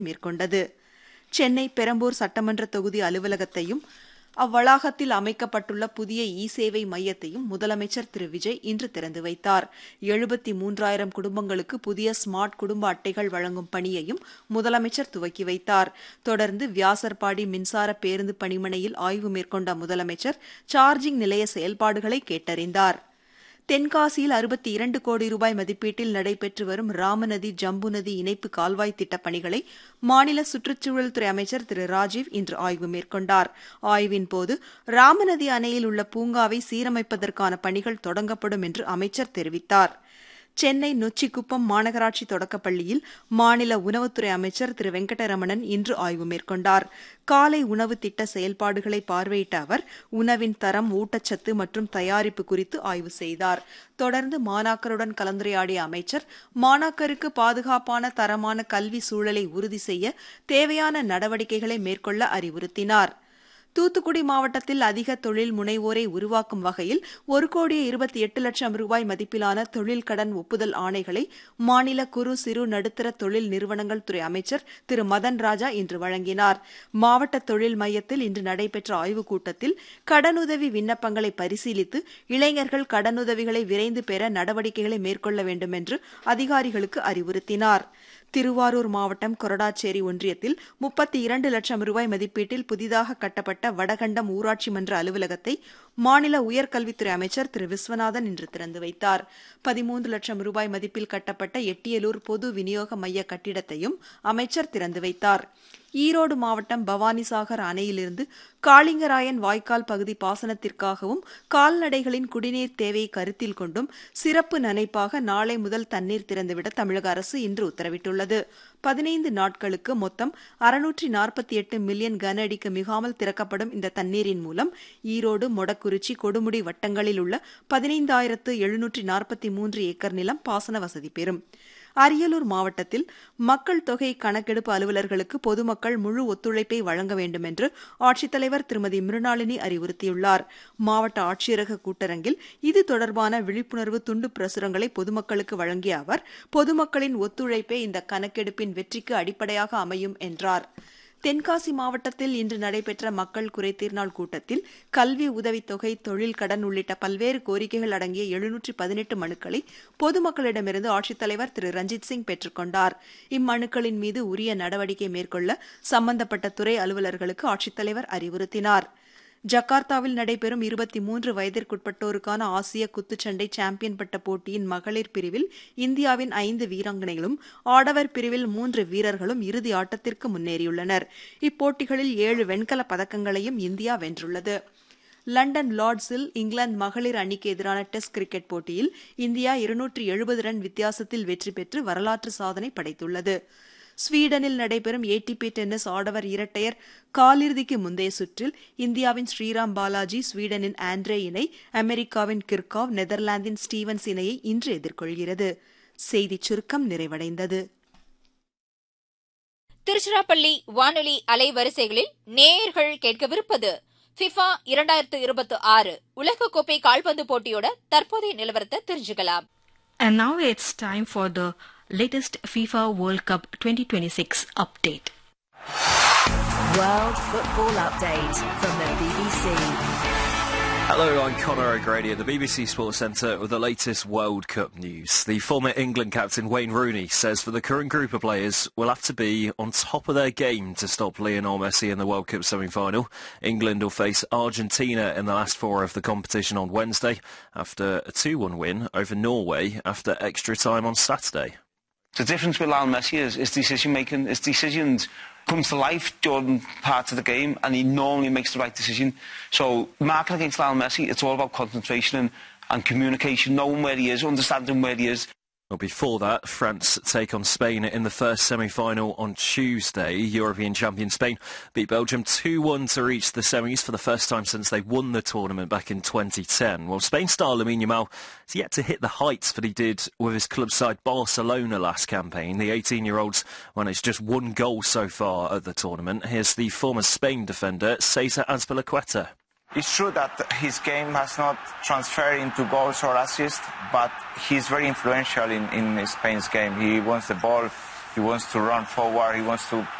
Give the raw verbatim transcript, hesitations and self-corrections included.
மேற்கொண்டது. சென்னை பெரம்பூர் சட்டமன்ற தொகுதி அலுவலகத்தையும் அவ்வளாகத்தில் அமைக்கப்பட்டுள்ள புதிய இ சேவை மையத்தையும் முதலமைச்சர் திரு விஜய் இன்று திறந்து வைத்தார். எழுபத்தி மூன்றாயிரம் குடும்பங்களுக்கு புதிய ஸ்மார்ட் குடும்ப அட்டைகள் வழங்கும் பணியையும் முதலமைச்சர் துவக்கி வைத்தார். தொடர்ந்து வியாசர்பாடி மின்சார பேருந்து பணிமனையில் ஆய்வு மேற்கொண்ட முதலமைச்சர் சார்ஜிங் நிலைய செயல்பாடுகளை கேட்டறிந்தார். தென்காசியில் அறுபத்தி இரண்டு கோடி ரூபாய் மதிப்பீட்டில் நடைபெற்று வரும் ராமநதி ஜம்பு நதி இணைப்பு கால்வாய் திட்டப் பணிகளை மாநில சுற்றுச்சூழல் துறை அமைச்சர் திரு ராஜீவ் இன்று ஆய்வு மேற்கொண்டார். ஆய்வின்போது ராமநதி அணையில் உள்ள பூங்காவை சீரமைப்பதற்கான பணிகள் தொடங்கப்படும் என்று அமைச்சர் தெரிவித்தார். சென்னை நொச்சிக்குப்பம் மாநகராட்சி தொடக்கப்பள்ளியில் மாநில உணவுத்துறை அமைச்சர் திரு வெங்கடரமணன் இன்று ஆய்வு மேற்கொண்டார். காலை உணவு திட்ட செயல்பாடுகளை பார்வையிட்ட அவர் உணவின் தரம், ஊட்டச்சத்து மற்றும் தயாரிப்பு குறித்து ஆய்வு செய்தார். தொடர்ந்து மாணாக்கருடன் கலந்துரையாடிய அமைச்சர் மாணாக்கருக்கு பாதுகாப்பான தரமான கல்வி சூழலை உறுதி செய்ய தேவையான நடவடிக்கைகளை மேற்கொள்ள அறிவுறுத்தினார். தூத்துக்குடி மாவட்டத்தில் அதிக தொழில் முனைவோரை உருவாக்கும் வகையில் ஒரு கோடியே இருபத்தி எட்டு லட்சம் ரூபாய் மதிப்பிலான தொழில் கடன் ஒப்புதல் ஆணைகளை மாநில குறு சிறு நடுத்தர தொழில் நிறுவனங்கள் துறை அமைச்சர் திரு மதன் ராஜா இன்று வழங்கினார். மாவட்ட தொழில் மையத்தில் இன்று நடைபெற்ற ஆய்வுக் கூட்டத்தில் கடனுதவி விண்ணப்பங்களை பரிசீலித்து இளைஞர்கள் கடனுதவிகளை விரைந்து பெற நடவடிக்கைகளை மேற்கொள்ள வேண்டும் என்று அதிகாரிகளுக்கு அறிவுறுத்தினார். திருவாரூர் மாவட்டம் கொரடாச்சேரி ஒன்றியத்தில் முப்பத்தி இரண்டு லட்சம் ரூபாய் மதிப்பீட்டில் புதிதாக கட்டப்பட்ட வடகண்டம் ஊராட்சி மன்ற அலுவலகத்தை மாநில உயர்கல்வித்துறை அமைச்சர் திரு விஸ்வநாதன் இன்று திறந்து வைத்தார். பதிமூன்று லட்சம் ரூபாய் மதிப்பில் கட்டப்பட்ட எட்டியலூர் பொது விநியோக மைய கட்டிடத்தையும் அமைச்சர் திறந்து வைத்தார். ஈரோடு மாவட்டம் பவானிசாகர் அணையிலிருந்து காளிங்கராயன் வாய்க்கால் பகுதி பாசனத்திற்காகவும் கால்நடைகளின் குடிநீர் தேவையை கருத்தில் கொண்டும் சிறப்பு நனைப்பாக நாளை முதல் தண்ணீர் திறந்துவிட தமிழக அரசு இன்று உத்தரவிட்டுள்ளது. பதினைந்து நாட்களுக்கு மொத்தம் அறுநூற்றி நாற்பத்தி எட்டு மில்லியன் கன அடிக்கு மிகாமல் திறக்கப்படும் இந்த தண்ணீரின் மூலம் ஈரோடு, மொடக்குறிச்சி, கொடுமுடி வட்டங்களில் உள்ள பதினைந்தாயிரத்து எழுநூற்றி நாற்பத்தி மூன்று ஏக்கர் நிலம் பாசன வசதி பெறும். அரியலூர் மாவட்டத்தில் மக்கள் தொகை கணக்கெடுப்பு அலுவலர்களுக்கு பொதுமக்கள் முழு ஒத்துழைப்பை வழங்க வேண்டும் என்று ஆட்சித்தலைவர் திருமதி மிருணாளினி அறிவுறுத்தியுள்ளார். மாவட்ட ஆட்சியரக கூட்டரங்கில் இது தொடர்பான விழிப்புணர்வு துண்டு பிரசுரங்களை பொதுமக்களுக்கு வழங்கிய அவர் பொதுமக்களின் ஒத்துழைப்பே இந்த கணக்கெடுப்பின் வெற்றிக்கு அடிப்படையாக அமையும் என்றார். தென்காசி மாவட்டத்தில் இன்று நடைபெற்ற மக்கள் குறைதீர் நாள் கூட்டத்தில் கல்வி உதவித்தொகை, தொழில் கடன் உள்ளிட்ட பல்வேறு கோரிக்கைகள் அடங்கிய எழுநூற்றி பதினெட்டு மனுக்களை பொதுமக்களிடமிருந்து ஆட்சித்தலைவர் திரு ரஞ்சித் சிங் பெற்றுக் கொண்டார். இம்மனுக்களின் மீது உரிய நடவடிக்கை மேற்கொள்ள சம்பந்தப்பட்ட துறை அலுவலர்களுக்கு ஆட்சித்தலைவர் அறிவுறுத்தினார். ஜகார்த்தாவில் நடைபெறும் இருபத்தி மூன்று வயதிற்குட்பட்டோருக்கான ஆசிய குத்துச்சண்டை சாம்பியன் பட்ட போட்டியின் மகளிர் பிரிவில் இந்தியாவின் ஐந்து வீராங்கனைகளும் ஆடவர் பிரிவில் மூன்று வீரர்களும் இறுதி ஆட்டத்திற்கு முன்னேறியுள்ளனர். இப்போட்டிகளில் ஏழு வெண்கலப் பதக்கங்களையும் இந்தியா வென்றுள்ளது. லண்டன் லார்ட்ஸில் இங்கிலாந்து மகளிர் அணிக்கு எதிரான டெஸ்ட் கிரிக்கெட் போட்டியில் இந்தியா இருநூற்றி எழுபது ரன் வித்தியாசத்தில் வெற்றி பெற்று வரலாற்று சாதனை படைத்துள்ளது. ஸ்வீடனில் நடைபெறும் ஏடிபி டென்னிஸ் ஆடவர் இரட்டையர் காலிறுதிக்கு முந்தைய சுற்றில் இந்தியாவின் ஸ்ரீராம் பாலாஜி ஸ்வீடனின் ஆண்ட்ரே இணை அமெரிக்காவின் கிர்காவ், நெதர்லாந்தின் ஸ்டீவன்ஸ் இணையை இன்று எதிர்கொள்கிறது. செய்திச் சுருக்கம் நிறைவடைந்தது. திருச்சிராப்பள்ளி வானொலி அலைவரிசைகளில் நேயர்கள் கேட்கவிருப்பது ஃபிஃபா இரண்டாயிரத்து இருபத்தி ஆறு உலகக்கோப்பை கால்பந்து போட்டியோட தற்போதைய நிலவரத்தை தெரிஞ்சுக்கலாம். And now it's time for the latest FIFA World Cup twenty twenty-six update. World Football Update from the B B C. Hello, I'm Conor O'Grady at the B B C Sports Centre with the latest World Cup news. The former England captain Wayne Rooney says for the current group of players will have to be on top of their game to stop Lionel Messi in the World Cup semi-final. England will face Argentina in the last four of the competition on Wednesday after a two one win over Norway after extra time on Saturday. The difference with Lionel Messi is his decision making. His decisions comes to life during parts of the game, and he normally makes the right decision. So marking against Lionel Messi, it's all about concentration and, and communication, knowing where he is, understanding where he is. Well, before that, France take on Spain in the first semi-final on Tuesday. European champion Spain beat Belgium two one to reach the semis for the first time since they won the tournament back in twenty ten. Well, Spain star Lamine Yamal has yet to hit the heights that he did with his club side Barcelona last campaign. The eighteen-year-old's managed just one goal so far at the tournament. Here's the former Spain defender, Cesar Azpilicueta. It's true that his game has not transferred into goals or assists, but he's very influential in, in Spain's game. He wants the ball He wants to run forward. He wants to